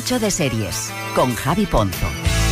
mucho de series, con Javi Ponzo.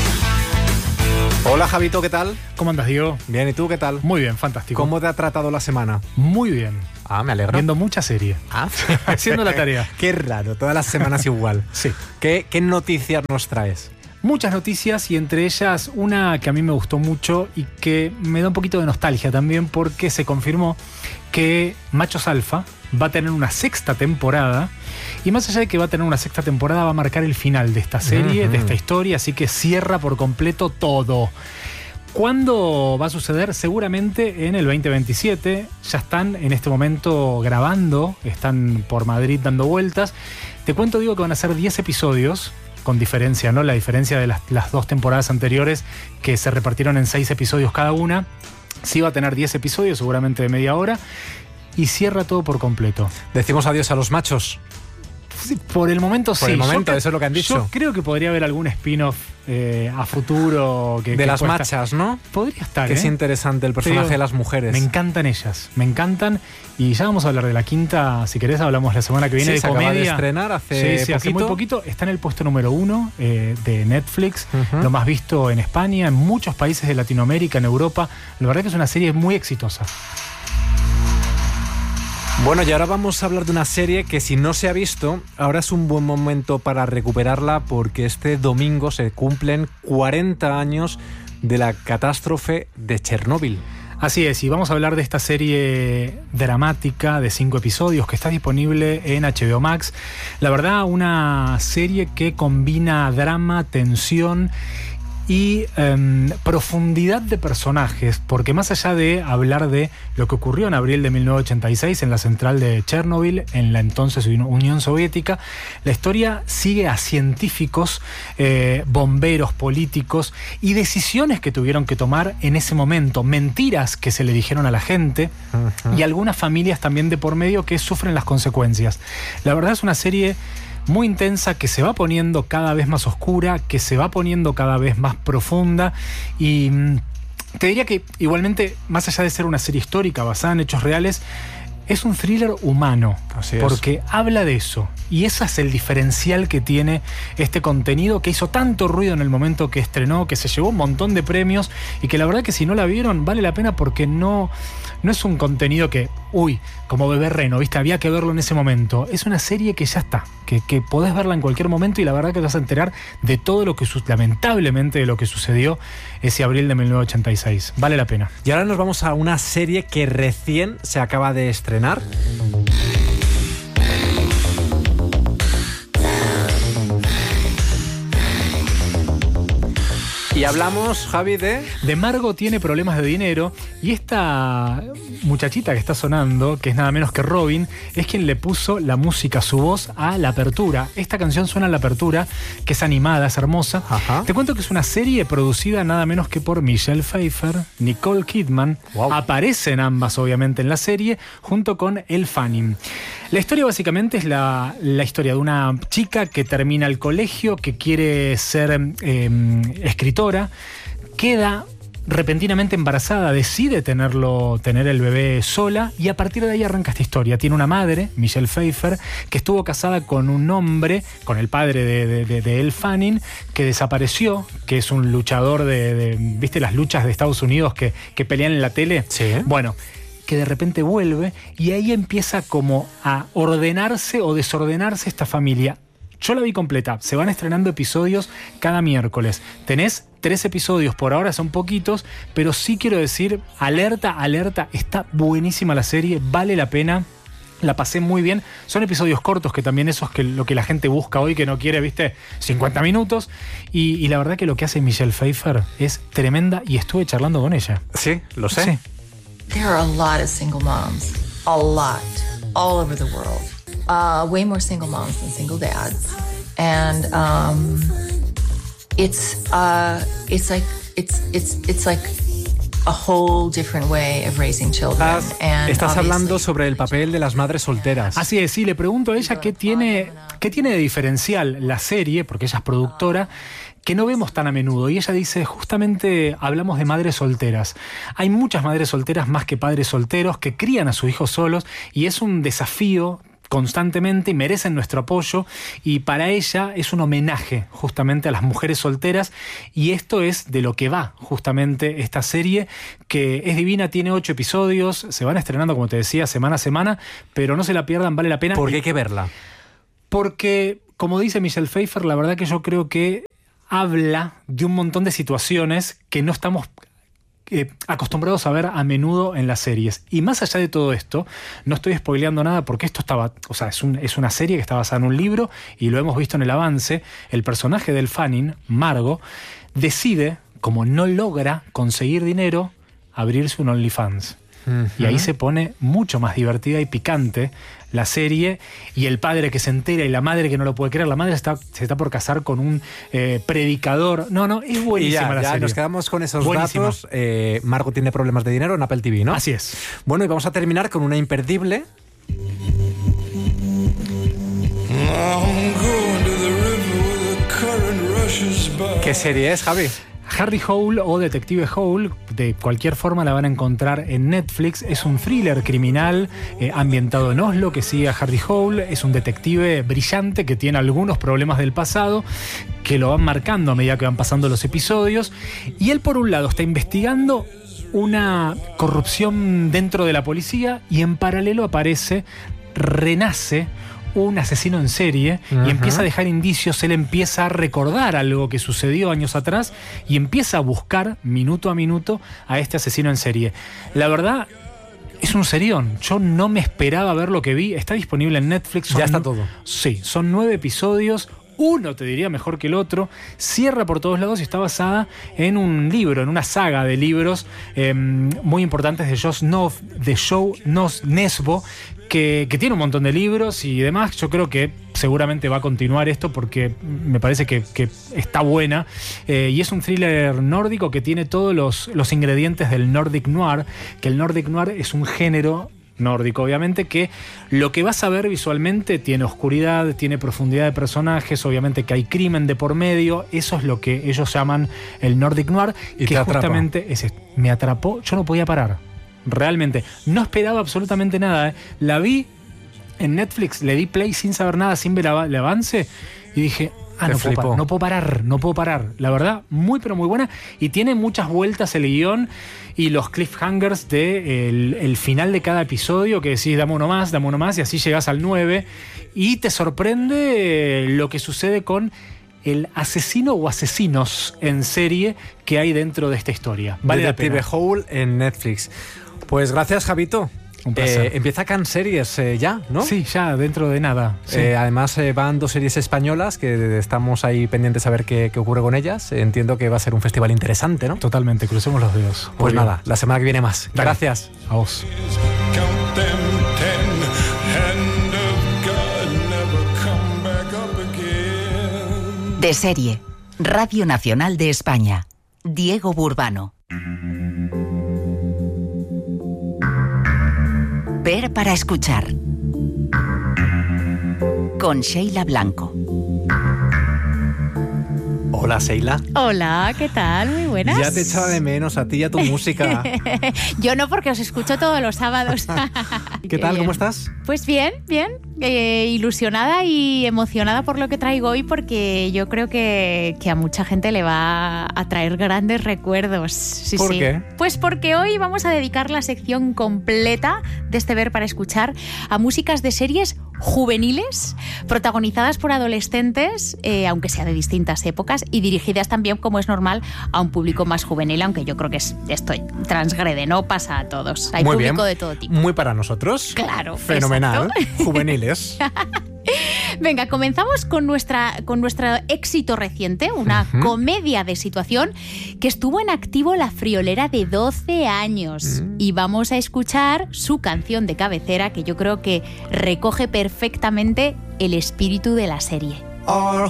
Hola Javito, ¿qué tal? ¿Cómo andas, Diego? Bien, ¿y tú qué tal? Muy bien, fantástico. ¿Cómo te ha tratado la semana? Muy bien. Ah, me alegro. Viendo mucha serie. Haciendo la tarea. Qué raro, todas las semanas igual. Sí. ¿Qué noticias nos traes? Muchas noticias y entre ellas una que a mí me gustó mucho y que me da un poquito de nostalgia también porque se confirmó que Machos Alfa va a tener una sexta temporada y más allá de que va a tener una sexta temporada va a marcar el final de esta serie, de esta historia, así que cierra por completo todo. ¿Cuándo va a suceder? Seguramente en el 2027. Ya están en este momento grabando, están por Madrid dando vueltas. Te cuento, digo, que van a ser 10 episodios, con diferencia, ¿no? La diferencia de las dos temporadas anteriores que se repartieron en 6 episodios cada una. Sí va a tener 10 episodios, seguramente de media hora, y cierra todo por completo. ¿Decimos adiós a los machos? Sí, por el momento sí. Por el momento, eso es lo que han dicho. Yo creo que podría haber algún spin-off a futuro. De las machas, ¿no? Podría estar, que es interesante el personaje de las mujeres. Me encantan ellas, me encantan. Y ya vamos a hablar de la quinta, si querés hablamos la semana que viene, sí, de se comedia. Acaba de estrenar hace muy poquito. Está en el puesto número 1 de Netflix, lo más visto en España, en muchos países de Latinoamérica, en Europa. La verdad que es una serie muy exitosa. Bueno, y ahora vamos a hablar de una serie que si no se ha visto, ahora es un buen momento para recuperarla porque este domingo se cumplen 40 años de la catástrofe de Chernóbil. Así es, y vamos a hablar de esta serie dramática de 5 episodios que está disponible en HBO Max. La verdad, una serie que combina drama, tensión y profundidad de personajes, porque más allá de hablar de lo que ocurrió en abril de 1986 en la central de Chernobyl, en la entonces Unión Soviética, la historia sigue a científicos, bomberos, políticos y decisiones que tuvieron que tomar en ese momento, mentiras que se le dijeron a la gente y algunas familias también de por medio que sufren las consecuencias. La verdad es una serie muy intensa, que se va poniendo cada vez más oscura, que se va poniendo cada vez más profunda y te diría que igualmente, más allá de ser una serie histórica basada en hechos reales, es un thriller humano, porque habla de eso. Y ese es el diferencial que tiene este contenido que hizo tanto ruido en el momento que estrenó, que se llevó un montón de premios y que la verdad que si no la vieron vale la pena porque no es un contenido que, como Bebé Reno, ¿viste? Había que verlo en ese momento. Es una serie que ya está, que podés verla en cualquier momento y la verdad que te vas a enterar de todo lo que, lamentablemente, de lo que sucedió ese abril de 1986. Vale la pena. Y ahora nos vamos a una serie que recién se acaba de estrenar. Y hablamos, Javi, de Margo tiene problemas de dinero y esta muchachita que está sonando, que es nada menos que Robin, es quien le puso la música, su voz a La Apertura. Esta canción suena en La Apertura, que es animada, es hermosa. Ajá. Te cuento que es una serie producida nada menos que por Michelle Pfeiffer, Nicole Kidman. Wow. Aparecen ambas, obviamente, en la serie, junto con Elle Fanning. La historia básicamente es la historia de una chica que termina el colegio, que quiere ser escritora, queda repentinamente embarazada, decide tener el bebé sola y a partir de ahí arranca esta historia. Tiene una madre, Michelle Pfeiffer, que estuvo casada con un hombre, con el padre de Elle Fanning, que desapareció, que es un luchador ¿viste las luchas de Estados Unidos que pelean en la tele? Sí. Bueno, que de repente vuelve y ahí empieza como a ordenarse o desordenarse esta familia. Yo la vi completa, se van estrenando episodios cada miércoles. Tenés 3 episodios, por ahora son poquitos, pero sí quiero decir, alerta, está buenísima la serie, vale la pena. La pasé muy bien. Son episodios cortos, que también eso es lo que la gente busca hoy, que no quiere, ¿viste? 50 minutos. Y la verdad que lo que hace Michelle Pfeiffer es tremenda y estuve charlando con ella. Sí, lo sé. Sí. There are a lot of single moms, all over the world. Way more single moms than single dads, and it's like a whole different way of raising children. Estás hablando sobre el papel de las madres solteras. Así es, sí, le pregunto a ella qué tiene de diferencial la serie, porque ella es productora, que no vemos tan a menudo. Y ella dice, justamente hablamos de madres solteras. Hay muchas madres solteras más que padres solteros que crían a sus hijos solos y es un desafío constantemente y merecen nuestro apoyo, y para ella es un homenaje justamente a las mujeres solteras, y esto es de lo que va justamente esta serie, que es divina, tiene 8 episodios, se van estrenando, como te decía, semana a semana, pero no se la pierdan, vale la pena. ¿Por qué hay que verla? Porque, como dice Michelle Pfeiffer, la verdad que yo creo que habla de un montón de situaciones que no estamos acostumbrados a ver a menudo en las series. Y más allá de todo esto, no estoy spoileando nada porque esto estaba, o sea, es una serie que está basada en un libro y lo hemos visto en el avance. El personaje del Fanning, Margot, decide, como no logra conseguir dinero, abrirse un OnlyFans. Y ahí se pone mucho más divertida y picante la serie, y el padre que se entera y la madre que no lo puede creer. La madre se está por casar con un predicador. No, es buenísima la serie. Nos quedamos con esos datos. Margot tiene problemas de dinero en Apple TV, ¿no? Así es. Bueno, y vamos a terminar con una imperdible. ¿Qué serie es, Javi? Harry Hole o Detective Hole, de cualquier forma la van a encontrar en Netflix. Es un thriller criminal ambientado en Oslo que sigue a Harry Hole. Es un detective brillante que tiene algunos problemas del pasado que lo van marcando a medida que van pasando los episodios. Y él, por un lado, está investigando una corrupción dentro de la policía, y en paralelo renace un asesino en serie y empieza a dejar indicios. Él empieza a recordar algo que sucedió años atrás y empieza a buscar minuto a minuto a este asesino en serie. La verdad, es un serión. Yo no me esperaba ver lo que vi. Está disponible en Netflix. Ya está todo. Sí, son 9 episodios. Uno te diría mejor que el otro, cierra por todos lados y está basada en un libro, en una saga de libros muy importantes de Joe Nesbo, que tiene un montón de libros y demás. Yo creo que seguramente va a continuar esto porque me parece que está buena, y es un thriller nórdico que tiene todos los ingredientes del Nordic Noir, que el Nordic Noir es un género nórdico, obviamente, que lo que vas a ver visualmente tiene oscuridad, tiene profundidad de personajes, obviamente que hay crimen de por medio. Eso es lo que ellos llaman el Nordic Noir, y que justamente me atrapó. Yo no podía parar, realmente no esperaba absolutamente nada. La vi en Netflix, le di play sin saber nada, sin ver el avance, y dije, no puedo parar. La verdad, muy pero muy buena, y tiene muchas vueltas el guión y los cliffhangers de el final de cada episodio, que decís, dame uno más, y así llegas al 9, y te sorprende lo que sucede con el asesino o asesinos en serie que hay dentro de esta historia. Vale la pena. Detective Hole en Netflix. Pues gracias, Javito. Un placer. Empieza Can Series ya, ¿no? Sí, ya dentro de nada. Sí. Además van 2 series españolas que estamos ahí pendientes a ver qué ocurre con ellas. Entiendo que va a ser un festival interesante, ¿no? Totalmente, crucemos los dedos. Pues nada, la semana que viene más. Dale. Gracias. A vos. De serie, Radio Nacional de España. Diego Burbano. Ver para escuchar. Con Sheila Blanco. Hola, Sheila. Hola, ¿qué tal? Muy buenas. Ya te echaba de menos a ti y a tu música. Yo no, porque os escucho todos los sábados. ¿Qué tal? Bien. ¿Cómo estás? Pues bien. Ilusionada y emocionada por lo que traigo hoy, porque yo creo que a mucha gente le va a traer grandes recuerdos. Sí, ¿Por qué? Pues porque hoy vamos a dedicar la sección completa de este Ver para escuchar a músicas de series juveniles, protagonizadas por adolescentes, aunque sea de distintas épocas, y dirigidas también, como es normal, a un público más juvenil, aunque yo creo que esto transgrede, no pasa a todos. Hay muy público bien. de todo tipo. Muy para nosotros. Claro. Fenomenal. Exacto. Juveniles. Venga, comenzamos con nuestro éxito reciente, una comedia de situación que estuvo en activo la friolera de 12 años. Y vamos a escuchar su canción de cabecera, que yo creo que recoge perfectamente el espíritu de la serie. Our